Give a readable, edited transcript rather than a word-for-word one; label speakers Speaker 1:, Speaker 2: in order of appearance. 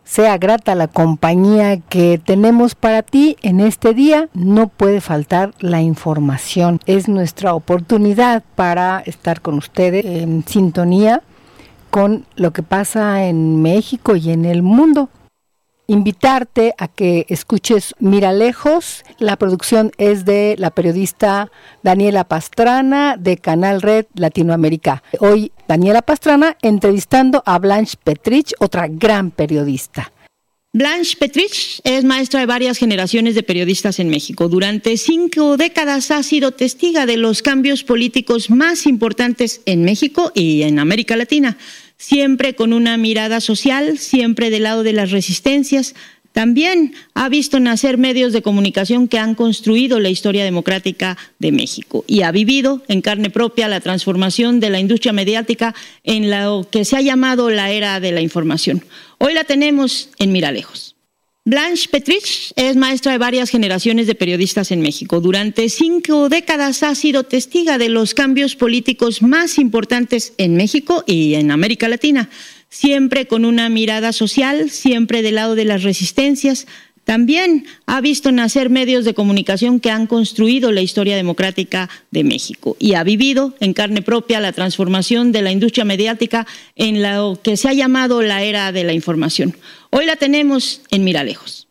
Speaker 1: sea grata la compañía que tenemos para ti en este día. No puede faltar la información. Es nuestra oportunidad para estar con ustedes en sintonía con lo que pasa en México y en el mundo. Invitarte a que escuches Mira Lejos. La producción es de la periodista Daniela Pastrana de Canal Red Latinoamérica. Hoy Daniela Pastrana entrevistando a Blanche Petrich, otra gran periodista.
Speaker 2: Blanche Petrich es maestra de varias generaciones de periodistas en México. Durante 5 décadas ha sido testiga de los cambios políticos más importantes en México y en América Latina. Siempre con una mirada social, siempre del lado de las resistencias. También ha visto nacer medios de comunicación que han construido la historia democrática de México y ha vivido en carne propia la transformación de la industria mediática en lo que se ha llamado la era de la información. Hoy la tenemos en Mira Lejos. Blanche Petrich es maestra de varias generaciones de periodistas en México. Durante 5 décadas ha sido testiga de los cambios políticos más importantes en México y en América Latina. Siempre con una mirada social, siempre del lado de las resistencias. También ha visto nacer medios de comunicación que han construido la historia democrática de México y ha vivido en carne propia la transformación de la industria mediática en lo que se ha llamado la era de la información. Hoy la tenemos en Mira Lejos.